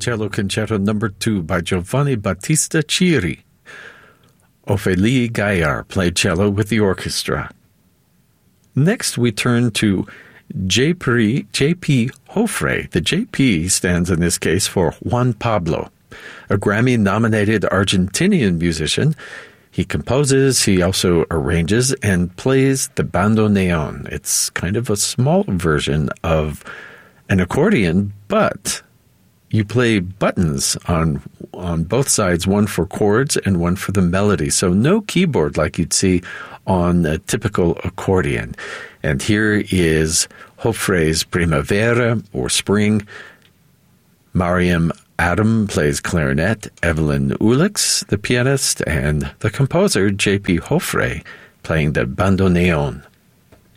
Cello Concerto No. 2 by Giovanni Battista Ciri. Ophélie Gaillard played cello with the orchestra. Next, we turn to J.P. Joffre. The J.P. stands in this case for Juan Pablo, a Grammy-nominated Argentinian musician. He composes, he also arranges, and plays the bandoneon. It's kind of a small version of an accordion, but you play buttons on both sides, one for chords and one for the melody. So no keyboard like you'd see on a typical accordion. And here is Joffre's Primavera, or Spring. Mariam Adam plays clarinet, Evelyn Ulix, the pianist, and the composer, J.P. Joffre, playing the bandoneon.